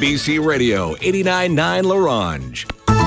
MBC Radio 89.9 La Ronge.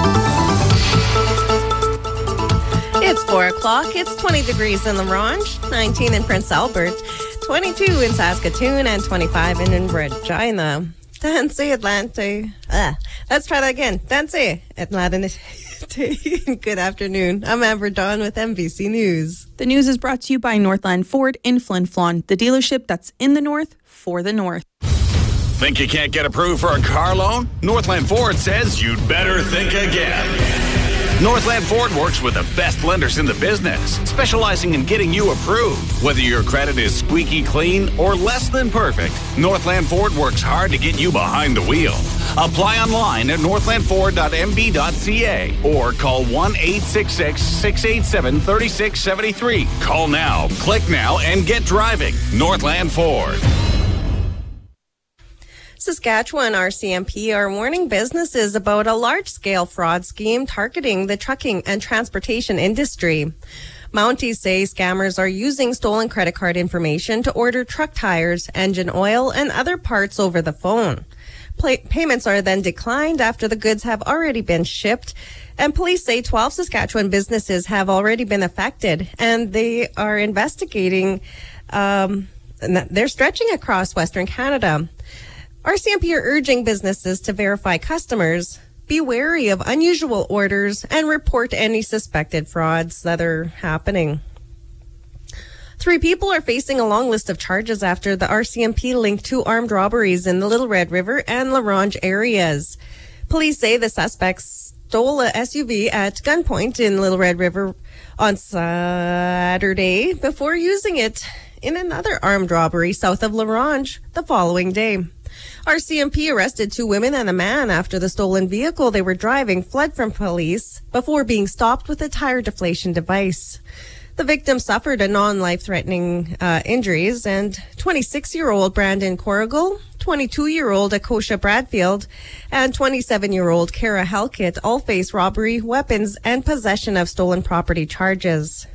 It's 4 o'clock. It's 20 degrees in La Ronge, 19 in Prince Albert, 22 in Saskatoon, and 25 in Regina. Danse Atlante. Let's try that again. Danse Atlante. Good afternoon. I'm Amber Dawn with MBC News. The news is brought to you by Northland Ford in Flin Flon, the dealership that's in the north for the north. Think you can't get approved for a car loan? Northland Ford says you'd better think again. Northland Ford works with the best lenders in the business, specializing in getting you approved. Whether your credit is squeaky clean or less than perfect, Northland Ford works hard to get you behind the wheel. Apply online at northlandford.mb.ca or call 1-866-687-3673. Call now, click now, and get driving. Northland Ford. Saskatchewan RCMP are warning businesses about a large-scale fraud scheme targeting the trucking and transportation industry. Mounties say scammers are using stolen credit card information to order truck tires, engine oil, and other parts over the phone. Payments are then declined after the goods have already been shipped, and police say 12 Saskatchewan businesses have already been affected, and they are investigating. They're stretching across Western Canada. RCMP are urging businesses to verify customers, be wary of unusual orders, and report any suspected frauds that are happening. 3 people are facing a long list of charges after the RCMP linked 2 armed robberies in the Little Red River and La Ronge areas. Police say the suspects stole a SUV at gunpoint in Little Red River on Saturday before using it in another armed robbery south of La Ronge the following day. RCMP arrested 2 women and a man after the stolen vehicle they were driving fled from police before being stopped with a tire deflation device. The victim suffered a non-life-threatening injuries, and 26-year-old Brandon Corrigal, 22-year-old Akosha Bradfield, and 27-year-old Kara Halkett all face robbery, weapons, and possession of stolen property charges.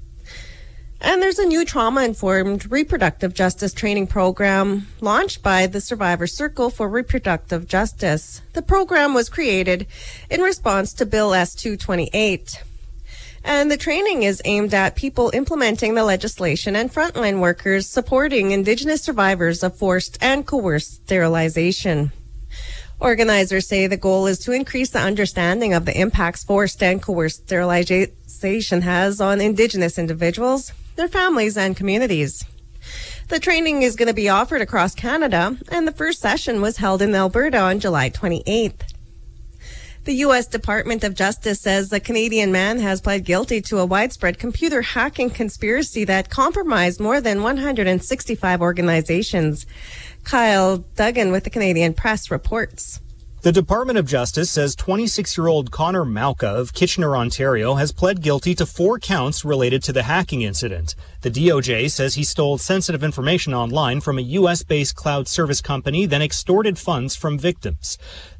And there's a new trauma-informed reproductive justice training program launched by the Survivor Circle for Reproductive Justice. The program was created in response to Bill S-228. And the training is aimed at people implementing the legislation and frontline workers supporting Indigenous survivors of forced and coerced sterilization. Organizers say the goal is to increase the understanding of the impacts forced and coerced sterilization has on Indigenous individuals, their families, and communities. The training is going to be offered across Canada, and the first session was held in Alberta on July 28th. The U.S. Department of Justice says a Canadian man has pled guilty to a widespread computer hacking conspiracy that compromised more than 165 organizations. Kyle Duggan with the Canadian Press reports. The Department of Justice says 26-year-old Connor Malka of Kitchener, Ontario, has pled guilty to 4 counts related to the hacking incident. The DOJ says he stole sensitive information online from a U.S.-based cloud service company, then extorted funds from victims.